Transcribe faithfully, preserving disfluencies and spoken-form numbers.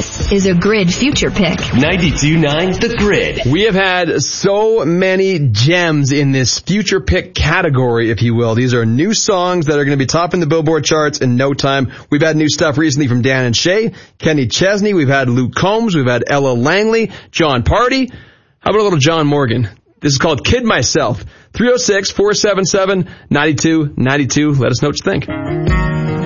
This is a Grid Future Pick. ninety-two point nine The Grid. We have had so many gems in this Future Pick category, if you will. These are new songs that are going to be topping the Billboard charts in no time. We've had new stuff recently from Dan and Shay, Kenny Chesney. We've had Luke Combs. We've had Ella Langley, John Party. How about a little John Morgan? This is called Kid Myself. three oh six, four seven seven, nine two nine two. Let us know what you think.